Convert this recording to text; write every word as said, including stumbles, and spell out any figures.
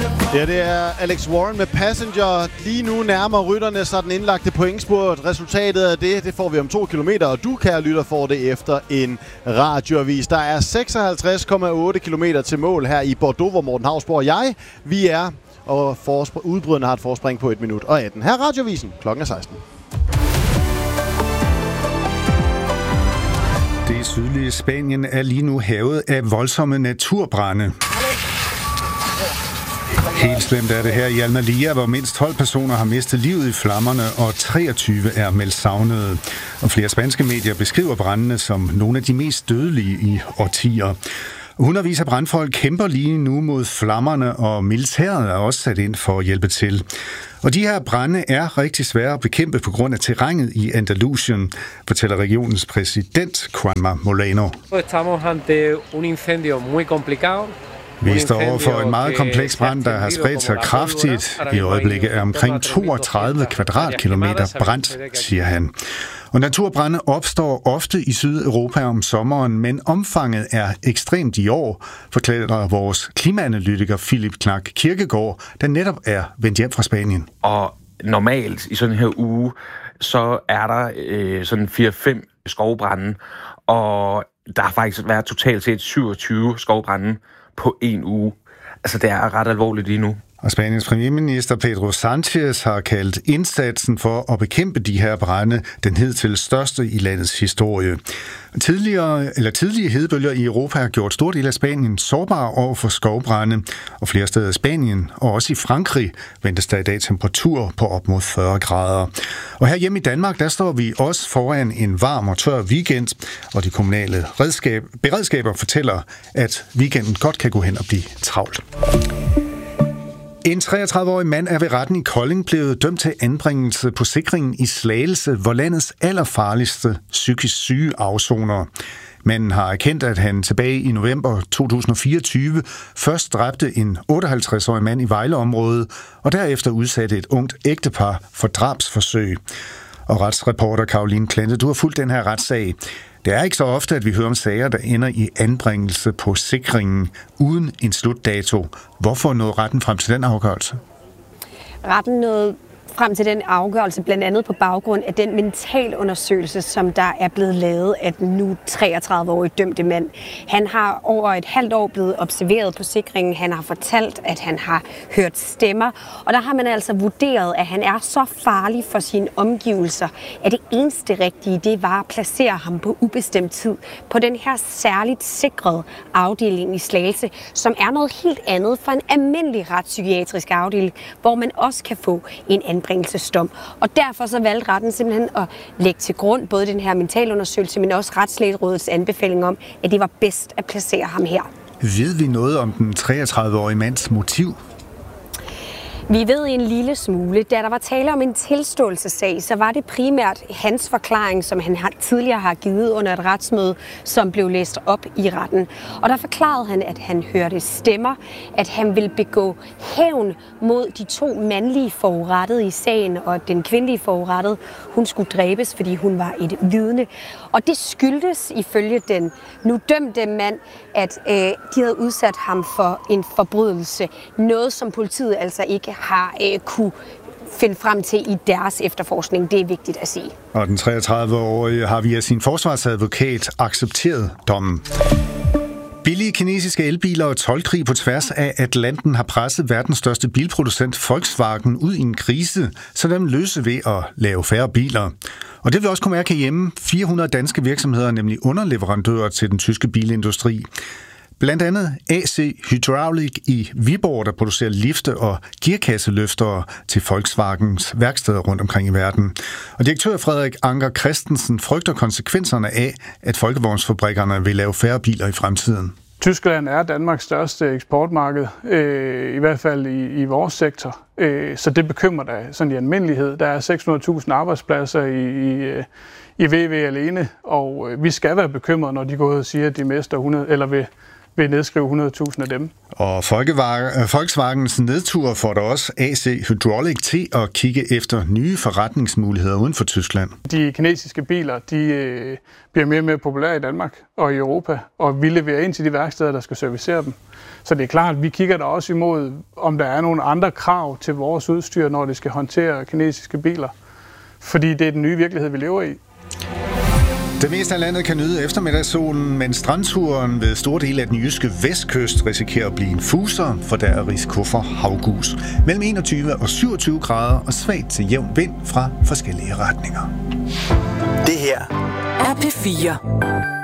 Ja, det er Alex Warren med Passenger. Lige nu nærmer rytterne sig den indlagte pointspurt. Resultatet af det, det får vi om to kilometer, og du, kære lytter, får det efter en radioavis. Der er seksoghalvtreds komma otte kilometer til mål her i Bordeaux, hvor Morten Hausborg og jeg, vi er, og forspr- udbryderne har et forspring på et minut og atten. Her er radioavisen, klokken er seksten. Det sydlige Spanien er lige nu hærget af voldsomme naturbrande. Helt slemt er det her i Almería, hvor mindst tolv personer har mistet livet i flammerne, og treogtyve er meldt savnede. Og flere spanske medier beskriver brandene som nogle af de mest dødelige i årtier. Hundredvis af brandfolk kæmper lige nu mod flammerne, og militæret er også sat ind for at hjælpe til. Og de her brande er rigtig svære at bekæmpe på grund af terrænet i Andalusien, fortæller regionens præsident Juanma Molano. Estamos ante un incendio muy complicado. Vi står over for en meget kompleks brand, der har spredt sig kraftigt. I øjeblikket er omkring toogtredive kvadratkilometer brændt, siger han. Og naturbrande opstår ofte i Sydeuropa om sommeren, men omfanget er ekstremt i år, forklarer vores klimaanalytiker Philip Knak Kirkegaard, der netop er vendt hjem fra Spanien. Og normalt i sådan her uge, så er der øh, sådan fire fem skovbrande, og der har faktisk været totalt set syvogtyve skovbrande på en uge. Altså, det er ret alvorligt lige nu. Og Spaniens premierminister Pedro Sánchez har kaldt indsatsen for at bekæmpe de her brande den hidtil største i landets historie. Tidligere, eller tidlige hedebølger i Europa har gjort stor del af Spanien sårbare over for skovbrande, og flere steder i Spanien og også i Frankrig ventes der i dag temperaturer på op mod fyrre grader. Og her hjemme i Danmark, der står vi også foran en varm og tør weekend, og de kommunale redskab, beredskaber fortæller, at weekenden godt kan gå hen og blive travlt. En treogtredive-årig mand er ved retten i Kolding blevet dømt til anbringelse på sikringen i Slagelse, hvor landets allerfarligste psykisk syge afsoner. Manden har erkendt, at han tilbage i november to tusind og fireogtyve først dræbte en otteoghalvtreds-årig mand i Vejleområdet, og derefter udsatte et ungt ægtepar for drabsforsøg. Og retsreporter Caroline Klante, du har fulgt den her retssag. Det er ikke så ofte, at vi hører om sager, der ender i anbringelse på sikringen uden en slutdato. Hvorfor nåede retten frem til den afgørelse? Retten nåede frem til den afgørelse, blandt andet på baggrund af den mentalundersøgelse, som der er blevet lavet af den nu treogtredive-årige dømte mand. Han har over et halvt år blevet observeret på sikringen. Han har fortalt, at han har hørt stemmer, og der har man altså vurderet, at han er så farlig for sine omgivelser, at det eneste rigtige, det var at placere ham på ubestemt tid på den her særligt sikrede afdeling i Slagelse, som er noget helt andet for en almindelig retspsykiatrisk afdeling, hvor man også kan få en anbringelsesdom. Og derfor så valgte retten simpelthen at lægge til grund både den her mentalundersøgelse, men også Retslægerådets anbefaling om, at det var bedst at placere ham her. Ved vi noget om den treogtredive-årige mands motiv? Vi ved en lille smule. Da der var tale om en tilståelsessag, så var det primært hans forklaring, som han tidligere har givet under et retsmøde, som blev læst op i retten. Og der forklarede han, at han hørte stemmer, at han ville begå hævn mod de to mandlige forurettede i sagen, og at den kvindelige forurettede, hun skulle dræbes, fordi hun var et vidne. Og det skyldtes ifølge den nu dømte mand, at øh, de havde udsat ham for en forbrydelse. Noget, som politiet altså ikke har øh, kunne finde frem til i deres efterforskning. Det er vigtigt at sige. Og den treogtredive-årige har via sin forsvarsadvokat accepteret dommen. Billige kinesiske elbiler og toldkrig på tværs af Atlanten har presset verdens største bilproducent Volkswagen ud i en krise, så dem løse ved at lave færre biler. Og det vil også kunne mærke hjemme. fire hundrede danske virksomheder er nemlig underleverandører til den tyske bilindustri. Blandt andet A C Hydraulic i Viborg, der producerer lifte og gearkasseløftere til Volkswagens værksteder rundt omkring i verden. Og direktør Frederik Anker Christensen frygter konsekvenserne af, at folkevognsfabrikkerne vil lave færre biler i fremtiden. Tyskland er Danmarks største eksportmarked, øh, i hvert fald i, i vores sektor. Øh, så det bekymrer da sådan i almindelighed. Der er seks hundrede tusind arbejdspladser i, i, i V V alene, og øh, vi skal være bekymrede, når de går ud og siger, at de mister hundrede, eller vil, vil nedskrive hundrede tusind af dem. Og Volkswagens nedtur får da også A C Hydraulic til at kigge efter nye forretningsmuligheder uden for Tyskland. De kinesiske biler, de øh, bliver mere og mere populære i Danmark og i Europa, og vi leverer ind til de værksteder, der skal servicere dem. Så det er klart, at vi kigger der også imod, om der er nogle andre krav til vores udstyr, når det skal håndtere kinesiske biler. Fordi det er den nye virkelighed, vi lever i. Det meste af landet kan nyde eftermiddagssolen, men strandturen ved store dele af den jyske vestkyst risikerer at blive en fuser, for der er risiko for havgus. Mellem enogtyve og syvogtyve grader og svagt til jævn vind fra forskellige retninger. Det her er P fire.